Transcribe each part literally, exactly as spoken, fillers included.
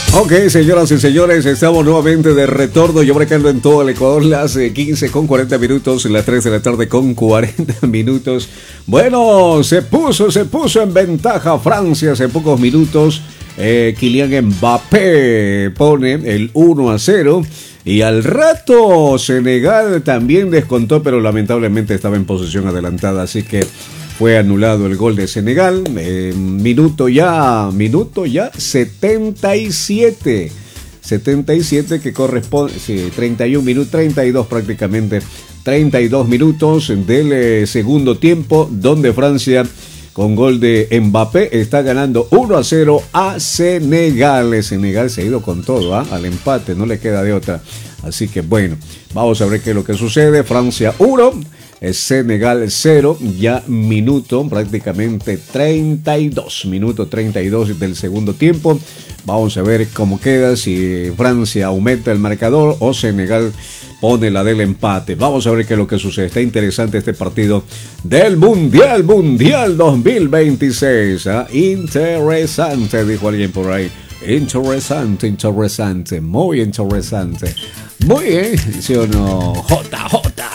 Ok, señoras y señores, estamos nuevamente de retorno. Yo marcando en todo el Ecuador las eh, quince con cuarenta minutos, las tres de la tarde con cuarenta minutos. Bueno, se puso, se puso en ventaja Francia hace pocos minutos. Eh, Kylian Mbappé pone el uno a cero. Y al rato Senegal también descontó, pero lamentablemente estaba en posición adelantada, así que fue anulado el gol de Senegal. Eh, minuto ya, minuto ya setenta y siete. setenta y siete que corresponde, sí, treinta y uno minutos, treinta y dos prácticamente, treinta y dos minutos del eh, segundo tiempo, donde Francia, con gol de Mbappé, está ganando uno a cero a Senegal. Senegal se ha ido con todo, ¿eh? Al empate, no le queda de otra. Así que bueno, vamos a ver qué es lo que sucede. Francia uno, Senegal cero, ya minuto prácticamente treinta y dos, minuto treinta y dos del segundo tiempo. Vamos a ver cómo queda, si Francia aumenta el marcador o Senegal pone la del empate. Vamos a ver qué es lo que sucede. Está interesante este partido del Mundial, Mundial dos mil veintiséis. ¿eh? Interesante, dijo alguien por ahí. Interesante, interesante, muy interesante. Muy bien, ¿sí o no? J J.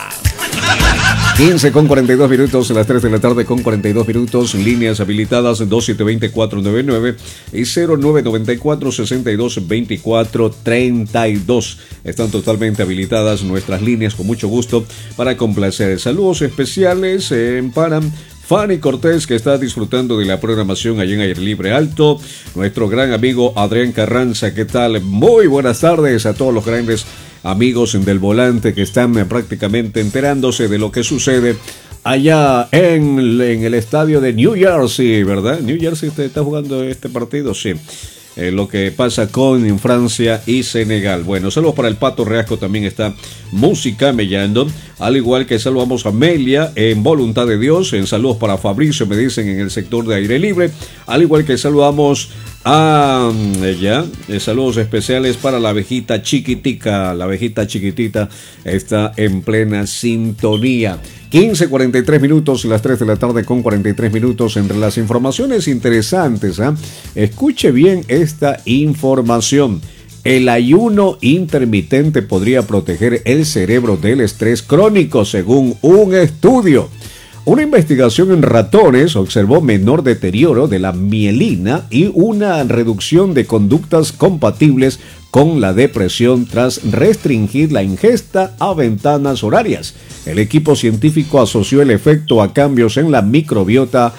quince con cuarenta y dos minutos, a las tres de la tarde con cuarenta y dos minutos, líneas habilitadas dos siete dos cero cuatro nueve nueve y cero nueve nueve cuatro seis dos dos cuatro tres dos. Están totalmente habilitadas nuestras líneas, con mucho gusto para complacer. Saludos especiales eh, para Fanny Cortés, que está disfrutando de la programación allá en Aire Libre Alto. Nuestro gran amigo Adrián Carranza, ¿qué tal? Muy buenas tardes a todos los grandes amigos del volante que están prácticamente enterándose de lo que sucede allá en, en el estadio de New Jersey, ¿verdad? New Jersey está jugando este partido, sí. Eh, lo que pasa con Francia y Senegal. Bueno, saludos para el Pato Reasco, también está música mellando, al igual que saludamos a Amelia en Voluntad de Dios, en saludos para Fabricio, me dicen, en el sector de Aire Libre, al igual que saludamos a ella, eh, saludos especiales para la abejita chiquitica, la abejita chiquitita está en plena sintonía. quince cuarenta y tres minutos, las tres de la tarde con cuarenta y tres minutos. Entre las informaciones interesantes, ¿eh? Escuche bien esta información. El ayuno intermitente podría proteger el cerebro del estrés crónico, según un estudio. Una investigación en ratones observó menor deterioro de la mielina y una reducción de conductas compatibles con la depresión tras restringir la ingesta a ventanas horarias. El equipo científico asoció el efecto a cambios en la microbiota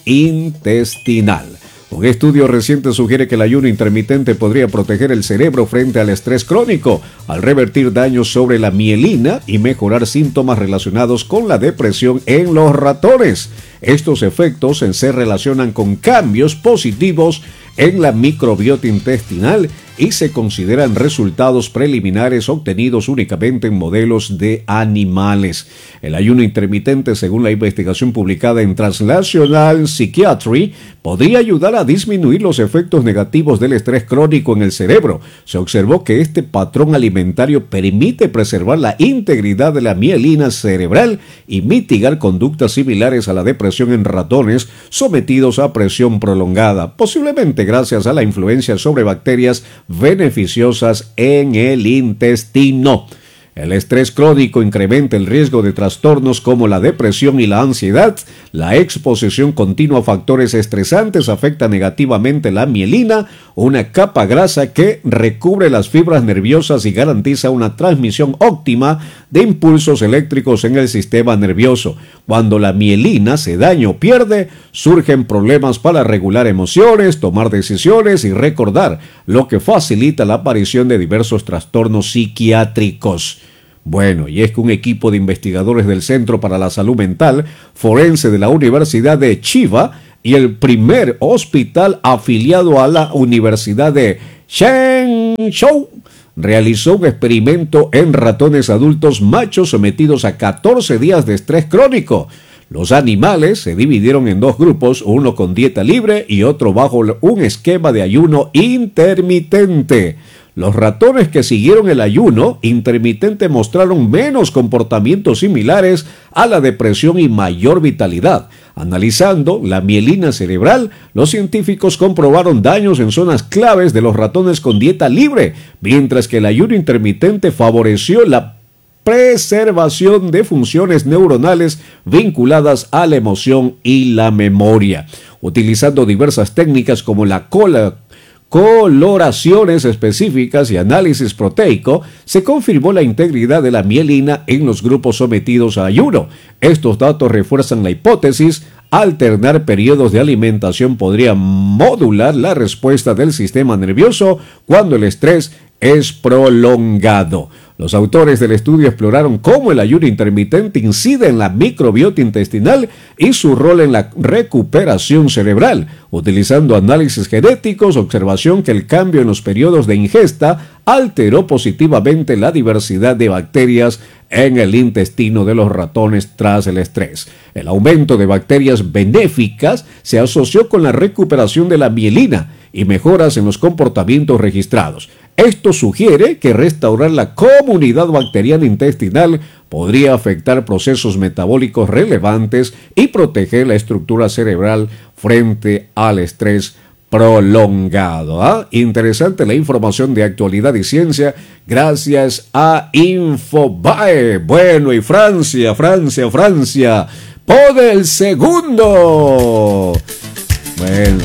intestinal. Un estudio reciente sugiere que el ayuno intermitente podría proteger el cerebro frente al estrés crónico, al revertir daños sobre la mielina y mejorar síntomas relacionados con la depresión en los ratones. Estos efectos se relacionan con cambios positivos en la microbiota intestinal y se consideran resultados preliminares obtenidos únicamente en modelos de animales. El ayuno intermitente, según la investigación publicada en Translational Psychiatry, podría ayudar a disminuir los efectos negativos del estrés crónico en el cerebro. Se observó que este patrón alimentario permite preservar la integridad de la mielina cerebral y mitigar conductas similares a la depresión en ratones sometidos a presión prolongada, posiblemente gracias a la influencia sobre bacterias beneficiosas en el intestino. El estrés crónico incrementa el riesgo de trastornos como la depresión y la ansiedad. La exposición continua a factores estresantes afecta negativamente la mielina, una capa grasa que recubre las fibras nerviosas y garantiza una transmisión óptima de impulsos eléctricos en el sistema nervioso. Cuando la mielina se daña o pierde, surgen problemas para regular emociones, tomar decisiones y recordar, lo que facilita la aparición de diversos trastornos psiquiátricos. Bueno, y es que un equipo de investigadores del Centro para la Salud Mental Forense de la Universidad de Chiba y el primer hospital afiliado a la Universidad de Shenzhou realizó un experimento en ratones adultos machos sometidos a catorce días de estrés crónico. Los animales se dividieron en dos grupos, uno con dieta libre y otro bajo un esquema de ayuno intermitente. Los ratones que siguieron el ayuno intermitente mostraron menos comportamientos similares a la depresión y mayor vitalidad. Analizando la mielina cerebral, los científicos comprobaron daños en zonas claves de los ratones con dieta libre, mientras que el ayuno intermitente favoreció la preservación de funciones neuronales vinculadas a la emoción y la memoria. Utilizando diversas técnicas como la cola, coloraciones específicas y análisis proteico, se confirmó la integridad de la mielina en los grupos sometidos a ayuno. Estos datos refuerzan la hipótesis: alternar periodos de alimentación podría modular la respuesta del sistema nervioso cuando el estrés es prolongado. Los autores del estudio exploraron cómo el ayuno intermitente incide en la microbiota intestinal y su rol en la recuperación cerebral. Utilizando análisis genéticos, observación que el cambio en los periodos de ingesta alteró positivamente la diversidad de bacterias en el intestino de los ratones tras el estrés. El aumento de bacterias benéficas se asoció con la recuperación de la mielina y mejoras en los comportamientos registrados. Esto sugiere que restaurar la comunidad bacteriana intestinal podría afectar procesos metabólicos relevantes y proteger la estructura cerebral frente al estrés prolongado. ¿Ah? Interesante la información de actualidad y ciencia gracias a Infobae. Bueno, y Francia, Francia, Francia pone el segundo. Bueno,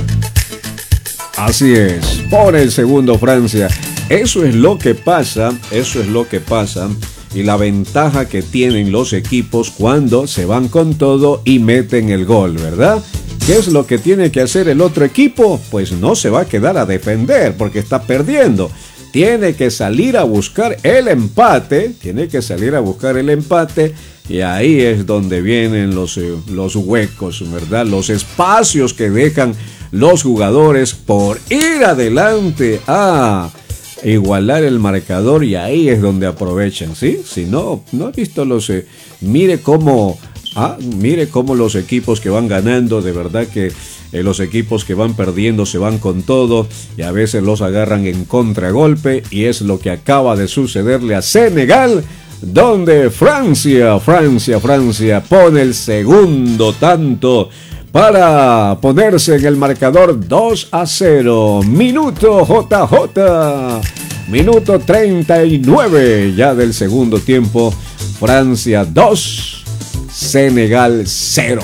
así es, pone el segundo Francia. Eso es lo que pasa, eso es lo que pasa y la ventaja que tienen los equipos cuando se van con todo y meten el gol, ¿verdad? ¿Qué es lo que tiene que hacer el otro equipo? Pues no se va a quedar a defender porque está perdiendo. Tiene que salir a buscar el empate, tiene que salir a buscar el empate y ahí es donde vienen los, los huecos, ¿verdad? Los espacios que dejan los jugadores por ir adelante a igualar el marcador y ahí es donde aprovechan, ¿sí? Si no, no he visto los... Eh, mire cómo... Ah, mire cómo los equipos que van ganando, de verdad que eh, los equipos que van perdiendo se van con todo y a veces los agarran en contragolpe y es lo que acaba de sucederle a Senegal, donde Francia, Francia, Francia pone el segundo tanto para ponerse en el marcador dos a cero. Minuto J J. Minuto treinta y nueve ya del segundo tiempo. Francia dos, Senegal cero.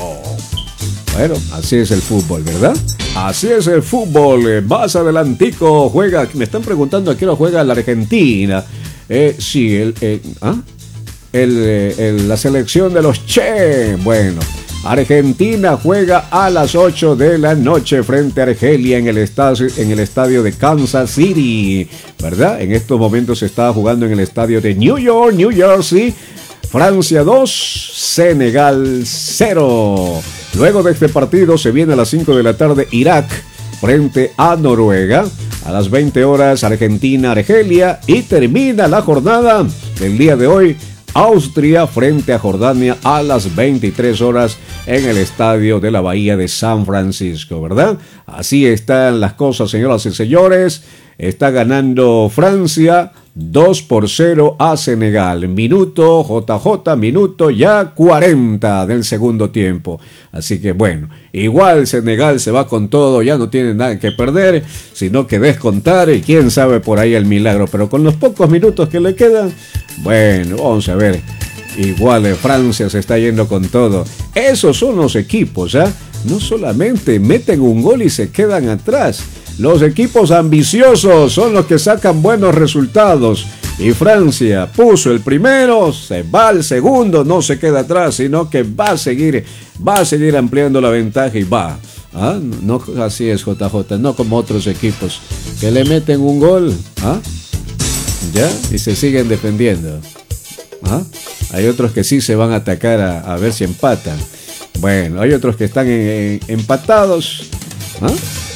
Bueno, así es el fútbol, ¿verdad? Así es el fútbol. Más adelantico juega. Me están preguntando a qué hora juega la Argentina. Eh, sí, el, eh, ¿ah? el, el, la selección de los Che. Bueno. Argentina juega a las ocho de la noche frente a Argelia en el estadio, en el estadio de Kansas City, ¿verdad? En estos momentos se está jugando en el estadio de New York, New Jersey. Francia dos, Senegal cero. Luego de este partido se viene a las cinco de la tarde Irak frente a Noruega. A las veinte horas Argentina, Argelia. Y termina la jornada del día de hoy. Austria frente a Jordania a las veintitrés horas en el estadio de la Bahía de San Francisco, ¿verdad? Así están las cosas, señoras y señores. Está ganando Francia dos por cero a Senegal. Minuto J J, minuto ya cuarenta del segundo tiempo. Así que bueno, igual Senegal se va con todo, ya no tiene nada que perder, sino que descontar y quién sabe por ahí el milagro. Pero con los pocos minutos que le quedan, bueno, vamos a ver. Igual Francia se está yendo con todo. Esos son los equipos, ¿ah? ¿eh? No solamente meten un gol y se quedan atrás. Los equipos ambiciosos son los que sacan buenos resultados. Y Francia puso el primero, se va al segundo, no se queda atrás, sino que va a seguir, va a seguir ampliando la ventaja y va. ¿Ah? No, así es, J J, no como otros equipos que le meten un gol, ¿ah? ¿Ya? Y se siguen defendiendo. ¿Ah? Hay otros que sí se van a atacar a, a ver si empatan. Bueno, hay otros que están en, en, empatados, ¿ah?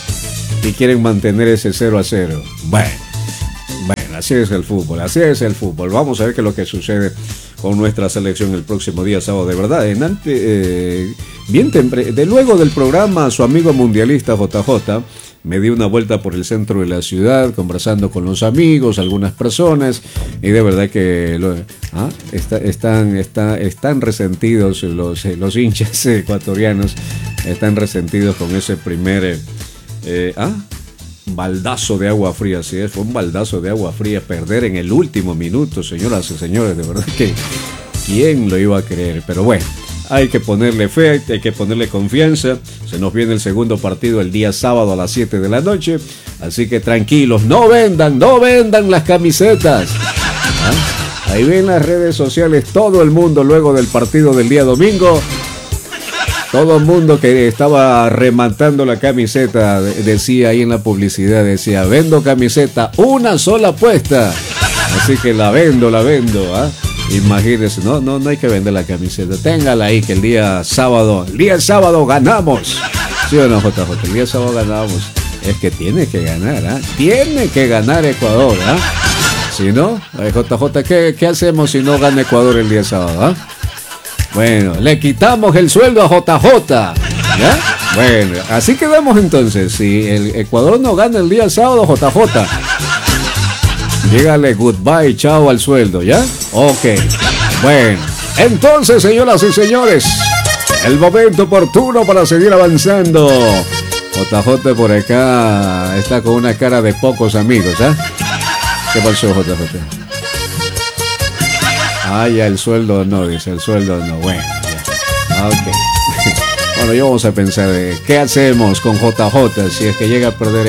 Y quieren mantener ese cero a cero. Bueno, bueno, así es el fútbol, así es el fútbol. Vamos a ver qué es lo que sucede con nuestra selección el próximo día sábado. De verdad, en ante, eh, bien temprano, de luego del programa, su amigo mundialista J J me di una vuelta por el centro de la ciudad, conversando con los amigos, algunas personas, y de verdad que lo, ¿ah? Está, están, está, están resentidos los, los hinchas ecuatorianos, están resentidos con ese primer eh, eh, ¿ah? baldazo de agua fría. Sí, fue un baldazo de agua fría, perder en el último minuto, señoras y señores, de verdad que ¿quién lo iba a creer? Pero bueno, hay que ponerle fe, hay que ponerle confianza. Se nos viene el segundo partido el día sábado a las siete de la noche. Así que tranquilos, no vendan, no vendan las camisetas. ¿Ah? Ahí ven las redes sociales, todo el mundo luego del partido del día domingo. Todo el mundo que estaba rematando la camiseta decía ahí en la publicidad, decía, vendo camiseta, una sola apuesta. Así que la vendo, la vendo, ¿ah? Imagínense, no, no, no hay que vender la camiseta. Téngala ahí que el día sábado, el día sábado ganamos. ¿Sí o no, J J? El día sábado ganamos. Es que tiene que ganar, ¿ah? Tiene que ganar Ecuador, ¿ah? Si no, J J, ¿qué, qué hacemos si no gana Ecuador el día sábado, ah? Bueno, le quitamos el sueldo a J J, ¿ya? Bueno, así quedamos entonces. Si el Ecuador no gana el día sábado, J J, dígale goodbye, chao al sueldo, ¿ya? Ok. Bueno, entonces, señoras y señores, el momento oportuno para seguir avanzando. J J por acá está con una cara de pocos amigos, ¿ah? ¿eh? ¿Qué pasó, J J? Ah, ya el sueldo no, dice, el sueldo no. Bueno, ya. Ok. Bueno, ya vamos a pensar, ¿qué hacemos con J J si es que llega a perder